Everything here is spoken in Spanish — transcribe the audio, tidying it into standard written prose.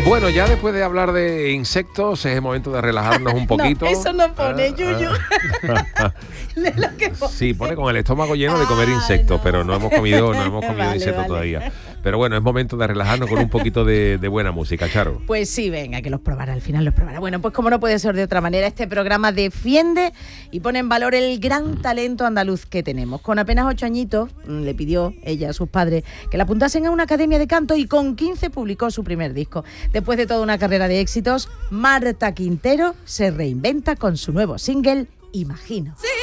Bueno, ya después de hablar de insectos, es el momento de relajarnos un poquito. No, eso no pone, Yuyu. Lo que pone. Sí, pone con el estómago lleno de comer insectos, no. pero no hemos comido Vale, insectos vale. todavía. Pero bueno, es momento de relajarnos con un poquito de buena música, Charo. Pues sí, venga, que los probará, al final los probará. Bueno, pues como no puede ser de otra manera, este programa defiende y pone en valor el gran talento andaluz que tenemos. Con apenas 8 añitos, le pidió ella a sus padres que la apuntasen a una academia de canto y con 15 publicó su primer disco. Después de toda una carrera de éxitos, Marta Quintero se reinventa con su nuevo single, Imagino. Sí.